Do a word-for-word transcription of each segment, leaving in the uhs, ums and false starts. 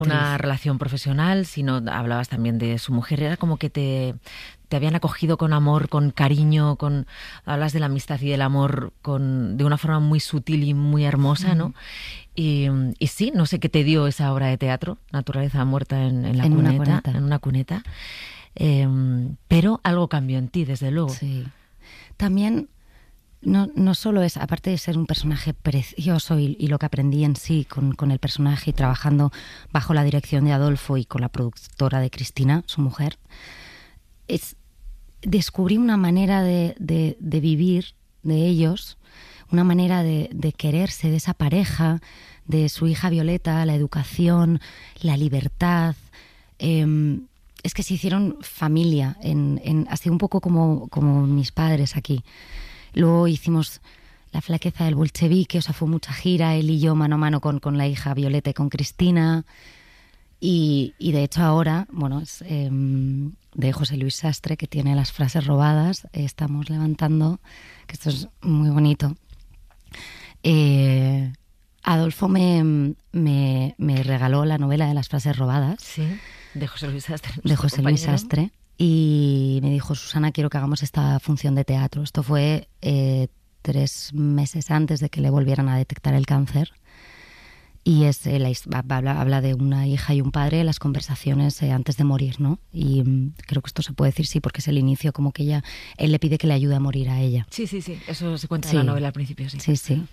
una relación profesional, sino hablabas también de su mujer. Era como que te, te habían acogido con amor, con cariño, con hablas de la amistad y del amor con de una forma muy sutil y muy hermosa, ¿no? Y, y sí, no sé qué te dio esa obra de teatro, Naturaleza muerta en, en la en cuneta, una cuneta. en una cuneta. Eh, pero algo cambió en ti, desde luego. Sí. También no, no solo es, aparte de ser un personaje precioso y, y lo que aprendí en sí con, con el personaje y trabajando bajo la dirección de Adolfo y con la productora de Cristina, su mujer, es descubrí una manera de, de, de vivir de ellos, una manera de, de quererse, de esa pareja, de su hija Violeta, la educación, la libertad. Eh, es que se hicieron familia, en, en, así un poco como, como mis padres aquí. Luego hicimos La flaqueza del bolchevique, o sea, fue mucha gira, él y yo mano a mano con, con la hija Violeta y con Cristina. Y, y de hecho ahora, bueno, es eh, de José Luis Sastre, que tiene Las frases robadas, eh, estamos levantando, que esto es muy bonito. Eh, Adolfo me, me, me regaló la novela de Las frases robadas. Sí, de José Luis Sastre. De José Luis Sastre. Y me dijo, Susana, quiero que hagamos esta función de teatro. Esto fue eh, tres meses antes de que le volvieran a detectar el cáncer. Y es, eh, la, habla, habla de una hija y un padre, las conversaciones eh, antes de morir, ¿no? Y mm, creo que esto se puede decir sí, porque es el inicio, como que ella, él le pide que le ayude a morir a ella. Sí, sí, sí, eso se cuenta sí. en la novela al principio, sí. Sí, sí.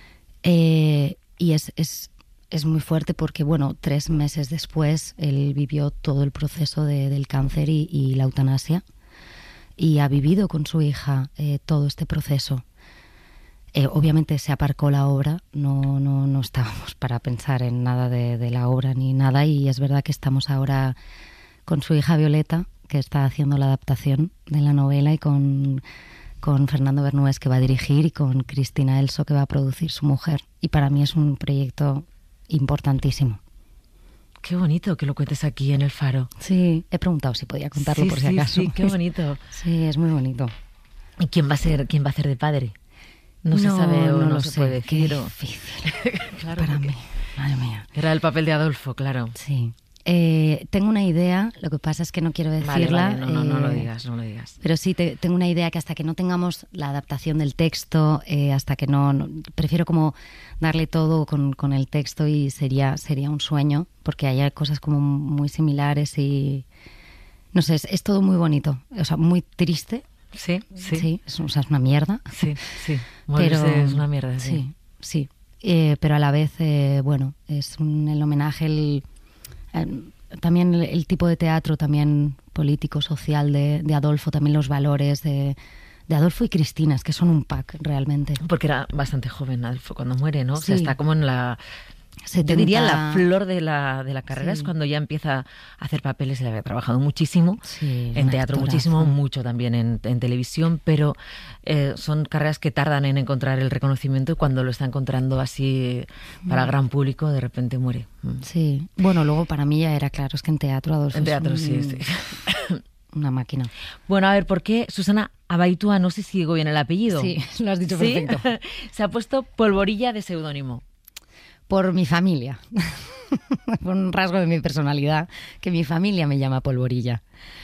Eh, y es, es, es muy fuerte porque, bueno, tres meses después él vivió todo el proceso de, del cáncer y, y la eutanasia y ha vivido con su hija eh, todo este proceso. Eh, obviamente se aparcó la obra, no, no, no estábamos para pensar en nada de, de la obra ni nada, y es verdad que estamos ahora con su hija Violeta, que está haciendo la adaptación de la novela, y con, con Fernando Bernués, que va a dirigir, y con Cristina Elso, que va a producir, su mujer. Y para mí es un proyecto importantísimo. Qué bonito que lo cuentes aquí en El Faro. Sí, he preguntado si podía contarlo, sí, por si sí, acaso. Sí, qué bonito. Sí, es muy bonito. ¿Y quién va a ser, quién va a hacer de padre? No, no se sabe o no, no se sé. puede decir. Qué o... difícil. Claro, para mí. Madre mía. Era el papel de Adolfo, claro. Sí. Eh, tengo una idea, lo que pasa es que no quiero decirla. Vale, vale, no, no, eh, no lo digas, no lo digas. Pero sí, te, tengo una idea que hasta que no tengamos la adaptación del texto, eh, hasta que no, no... Prefiero como darle todo con, con el texto, y sería, sería un sueño, porque hay cosas como muy similares y... No sé, es, es todo muy bonito, o sea, muy triste. Sí, sí. Sí, es, o sea, es una mierda. Sí, sí. Pero, es una mierda, sí. Sí, sí. Eh, pero a la vez, eh, bueno, es un, el homenaje, el, el, también el, el tipo de teatro también político, social de, de Adolfo, también los valores de, de Adolfo y Cristina, es que son un pack realmente. Porque era bastante joven Adolfo cuando muere, ¿no? Sí. O sea, está como en la... setenta... Yo diría la flor de la, de la carrera, sí. Es cuando ya empieza a hacer papeles. Él había trabajado muchísimo, sí, en teatro actorazo. muchísimo, mucho también en, en televisión, pero eh, son carreras que tardan en encontrar el reconocimiento, y cuando lo está encontrando así para mm. gran público, de repente muere. Mm. Sí, bueno, luego para mí ya era claro, es que en teatro Adolfo En teatro, es un... sí, sí. Una máquina. Bueno, a ver, ¿por qué Susana Abaitua, no sé si digo bien el apellido? Sí, lo has dicho ¿Sí? perfecto. Se ha puesto Polvorilla de seudónimo. Por mi familia, por un rasgo de mi personalidad, que mi familia me llama Polvorilla.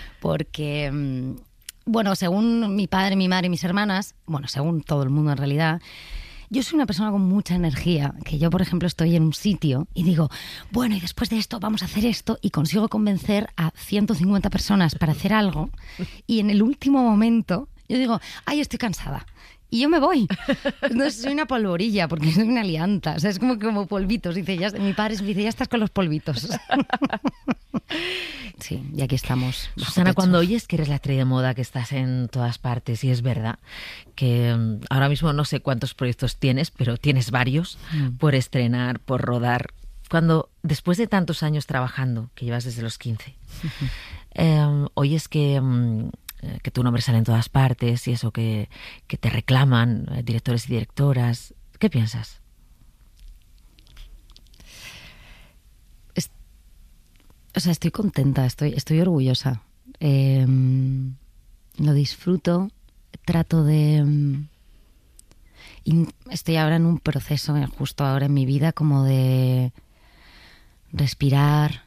Porque, bueno, según mi padre, mi madre y mis hermanas, bueno, según todo el mundo en realidad, yo soy una persona con mucha energía, que yo, por ejemplo, estoy en un sitio y digo, bueno, y después de esto vamos a hacer esto, y consigo convencer a ciento cincuenta personas para hacer algo, y en el último momento yo digo, ay, estoy cansada. Y yo me voy. No, soy una polvorilla, porque soy una lianta. O sea, es como, como polvitos. Dice, ya, mi padre dice, ya estás con los polvitos. Sí, y aquí estamos. Susana, cuando oyes que eres la estrella de moda, que estás en todas partes, y es verdad que um, ahora mismo no sé cuántos proyectos tienes, pero tienes varios mm. por estrenar, por rodar. Cuando, después de tantos años trabajando, que llevas desde los quince, uh-huh. eh, oyes que... Um, que tu nombre sale en todas partes y eso, que, que te reclaman eh, directores y directoras, ¿qué piensas? Es, o sea, estoy contenta, estoy, estoy orgullosa. Eh, lo disfruto, trato de... Estoy ahora en un proceso, justo ahora en mi vida, como de... respirar,